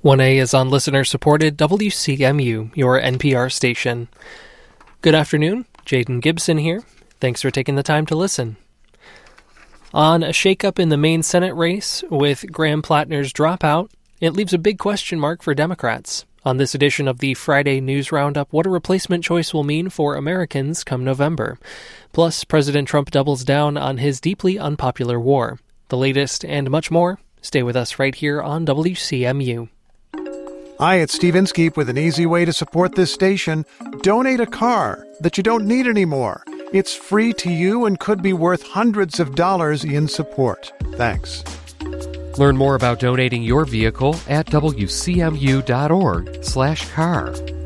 1A is on listener-supported WCMU, your NPR station. Good afternoon, Jaden Gibson here. Thanks for taking the time to listen. On a shakeup in the Maine Senate race with Graham Plattner's dropout, it leaves a big question mark for Democrats. On this edition of the Friday News Roundup, what a replacement choice will mean for Americans come November. Plus, President Trump doubles down on his deeply unpopular war. The latest and much more. Stay with us right here on WCMU. Hi, it's Steve Inskeep with an easy way to support this station. Donate a car that you don't need anymore. It's free to you and could be worth hundreds of dollars in support. Thanks. Learn more about donating your vehicle at wcmu.org/car.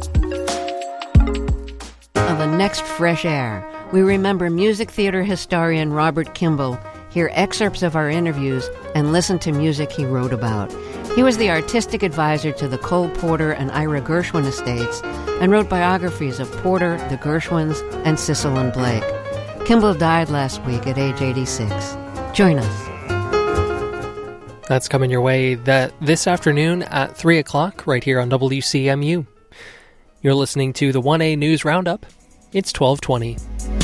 On the next Fresh Air, we remember music theater historian Robert Kimball, hear excerpts of our interviews, and listen to music he wrote about. He was the artistic advisor to the Cole Porter and Ira Gershwin estates and wrote biographies of Porter, the Gershwins, and Cecil and Blake. Kimball died last week at age 86. Join us. That's coming your way this afternoon at 3 o'clock right here on WCMU. You're listening to the 1A News Roundup. It's 12:20.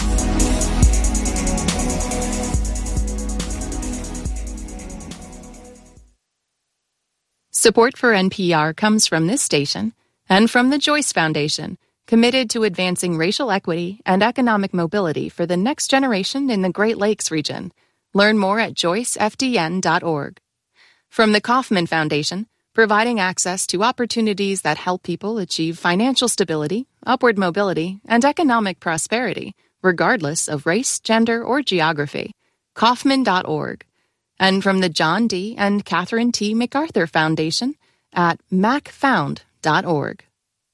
Support for NPR comes from this station and from the Joyce Foundation, committed to advancing racial equity and economic mobility for the next generation in the Great Lakes region. Learn more at joycefdn.org. From the Kauffman Foundation, providing access to opportunities that help people achieve financial stability, upward mobility, and economic prosperity, regardless of race, gender, or geography. Kauffman.org. And from the John D. and Catherine T. MacArthur Foundation at macfound.org.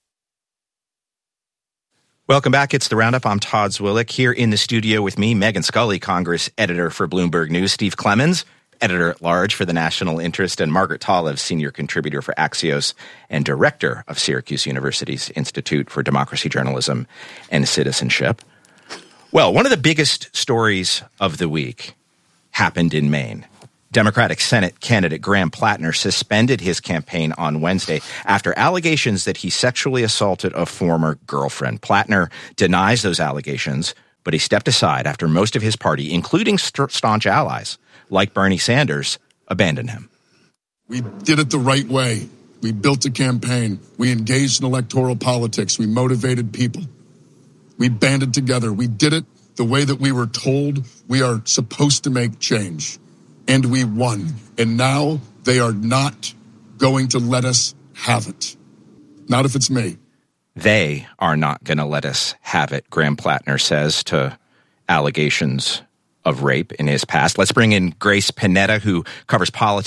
Welcome back. It's the Roundup. I'm Todd Zwillich. Here in the studio with me, Megan Scully, Congress editor for Bloomberg News, Steve Clemens, editor-at-large for the National Interest, and Margaret Talev, senior contributor for Axios and director of Syracuse University's Institute for Democracy, Journalism, and Citizenship. Well, one of the biggest stories of the week happened in Maine. Democratic Senate candidate Graham Plattner suspended his campaign on Wednesday after allegations that he sexually assaulted a former girlfriend. Plattner denies those allegations, but he stepped aside after most of his party, including staunch allies like Bernie Sanders, abandoned him. We did it the right way. We built a campaign. We engaged in electoral politics. We motivated people. We banded together. We did it the way that we were told we are supposed to make change. And we won. And now they are not going to let us have it. Not if it's me. They are not going to let us have it, Graham Plattner says to allegations of rape in his past. Let's bring in Grace Panetta, who covers politics